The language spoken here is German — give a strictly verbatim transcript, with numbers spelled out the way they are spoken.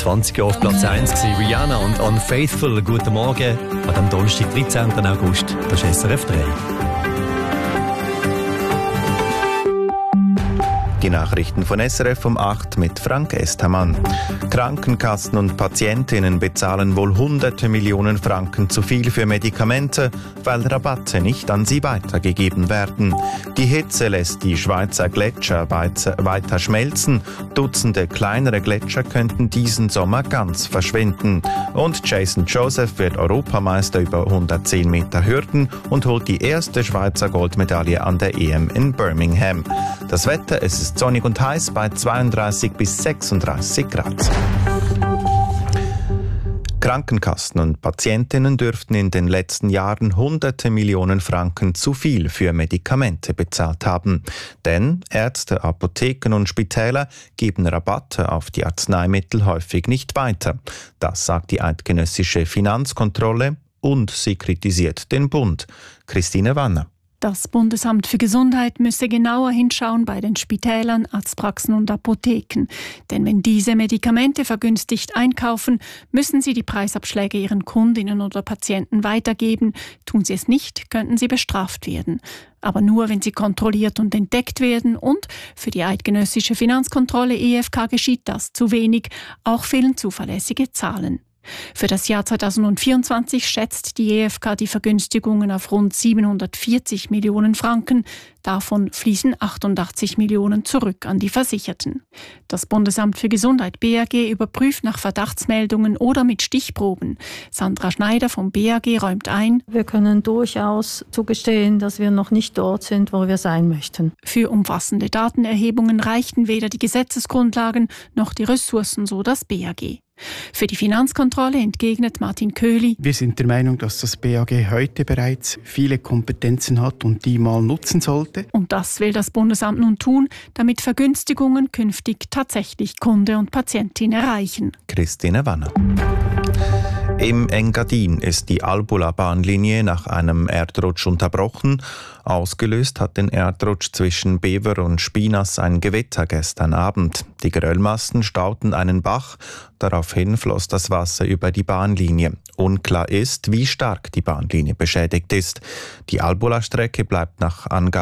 zwanzig Jahre auf Platz eins gewesen. Rihanna und Unfaithful. Guten Morgen an dem Donnerstag, dreizehnten August. Das ist S R F drei. Die Nachrichten von S R F um acht mit Frank Estermann. Krankenkassen und Patientinnen bezahlen wohl hunderte Millionen Franken zu viel für Medikamente, weil Rabatte nicht an sie weitergegeben werden. Die Hitze lässt die Schweizer Gletscher weiter schmelzen. Dutzende kleinere Gletscher könnten diesen Sommer ganz verschwinden. Und Jason Joseph wird Europameister über hundertzehn Meter Hürden und holt die erste Schweizer Goldmedaille an der E M in Birmingham. Das Wetter, es ist sonnig und heiß bei zweiunddreißig bis sechsunddreißig Grad. Krankenkassen und Patientinnen dürften in den letzten Jahren hunderte Millionen Franken zu viel für Medikamente bezahlt haben. Denn Ärzte, Apotheken und Spitäler geben Rabatte auf die Arzneimittel häufig nicht weiter. Das sagt die eidgenössische Finanzkontrolle und sie kritisiert den Bund. Christine Wanner. Das Bundesamt für Gesundheit müsse genauer hinschauen bei den Spitälern, Arztpraxen und Apotheken. Denn wenn diese Medikamente vergünstigt einkaufen, müssen sie die Preisabschläge ihren Kundinnen oder Patienten weitergeben. Tun sie es nicht, könnten sie bestraft werden. Aber nur, wenn sie kontrolliert und entdeckt werden. Und für die eidgenössische Finanzkontrolle E F K geschieht das zu wenig. Auch fehlen zuverlässige Zahlen. Für das Jahr zweitausendvierundzwanzig schätzt die E F K die Vergünstigungen auf rund siebenhundertvierzig Millionen Franken. Davon fließen achtundachtzig Millionen zurück an die Versicherten. Das Bundesamt für Gesundheit B A G überprüft nach Verdachtsmeldungen oder mit Stichproben. Sandra Schneider vom B A G räumt ein: Wir können durchaus zugestehen, dass wir noch nicht dort sind, wo wir sein möchten. Für umfassende Datenerhebungen reichten weder die Gesetzesgrundlagen noch die Ressourcen, so das B A G. Für die Finanzkontrolle entgegnet Martin Köhli: Wir sind der Meinung, dass das B A G heute bereits viele Kompetenzen hat und die mal nutzen sollte. Und das will das Bundesamt nun tun, damit Vergünstigungen künftig tatsächlich Kunde und Patientin erreichen. Christine Wanner. Im Engadin ist die Albula-Bahnlinie nach einem Erdrutsch unterbrochen. Ausgelöst hat den Erdrutsch zwischen Bever und Spinas ein Gewitter gestern Abend. Die Geröllmassen stauten einen Bach. Daraufhin floss das Wasser über die Bahnlinie. Unklar ist, wie stark die Bahnlinie beschädigt ist. Die Albula-Strecke bleibt nach Angaben